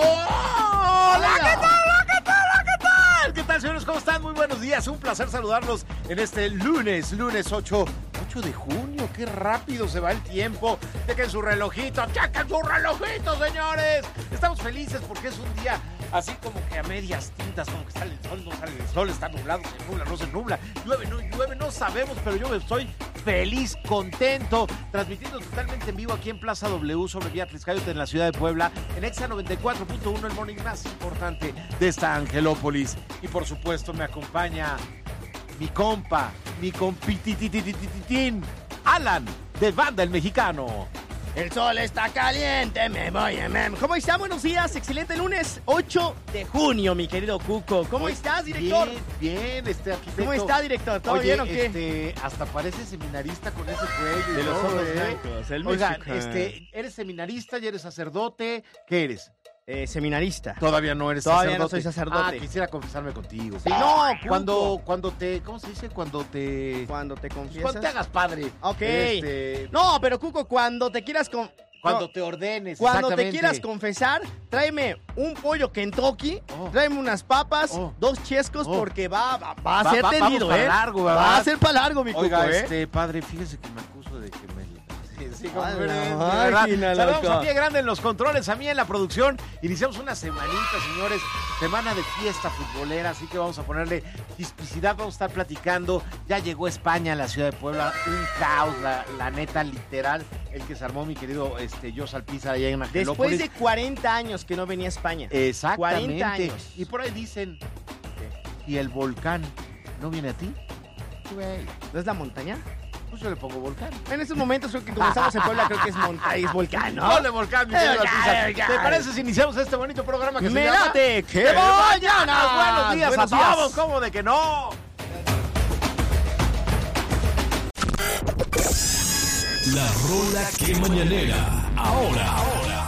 ¡Hola! ¿Qué tal, señores? ¿Cómo están? Muy buenos días. Un placer saludarlos en este lunes 8 de junio. ¡Qué rápido se va el tiempo! Chequen su relojito, señores. Estamos felices porque es un día así como que a medias tintas, como que sale el sol, no sale el sol, está nublado, se nubla, no se nubla, llueve, no sabemos, pero yo estoy feliz, contento, transmitiendo totalmente en vivo aquí en Plaza W sobre Vía Tliscayote en la ciudad de Puebla, en Exa 94.1, el morning más importante de esta Angelópolis. Y por supuesto me acompaña mi compitititititín, Alan, de Banda El Mexicano. El sol está caliente, me voy a mem. ¿Cómo están? Buenos días, excelente lunes 8 de junio, mi querido Cuco. ¿Cómo estás, director? Bien, arquitecto. ¿Cómo está, director? ¿Todo bien o qué? Hasta parece seminarista con ese cuello. De los ojos blancos, el Oigan, Mexicano. ¿eres seminarista y eres sacerdote? ¿Qué eres? Seminarista. Todavía no eres Todavía sacerdote. no soy sacerdote. Quisiera confesarme contigo. Sí, no, cuando te, ¿cómo se dice? Cuando te confiesas. Cuando te hagas padre. Ok. No, pero Cuco, cuando te quieras cuando te ordenes. Cuando te exactamente. quieras confesar, tráeme un pollo Kentucky, tráeme unas papas, 2 chescos, porque va a ser tendido, para largo, ¿verdad? Va a ser para largo, mi Cuco, Oiga, padre, fíjese que me acuso de que me... Sí, máquina, saludamos loco. a Pie Grande en los controles, a mí en la producción. Iniciamos una semanita, señores, semana de fiesta futbolera, así que vamos a ponerle hispicidad, vamos a estar platicando. Ya llegó España a la ciudad de Puebla, un caos, la neta, literal, el que se armó mi querido Jos Alpizar allá en Angelópolis. Después de 40 años que no venía a España. Exactamente. 40 años. Y por ahí dicen, ¿y el volcán no viene a ti? Güey, ¿No es la montaña? pues yo le pongo volcán. En estos momentos creo que comenzamos en Puebla, creo que es volcán, ¿no? ¡Ole, volcán, mi señor Alpizar! ¿Te parece si iniciamos este bonito programa que se ¡Me llama? late! ¡Que mañana! ¡Buenos días Buenos a días. todos! ¿Cómo de que no? La rola que mañanera. Ahora.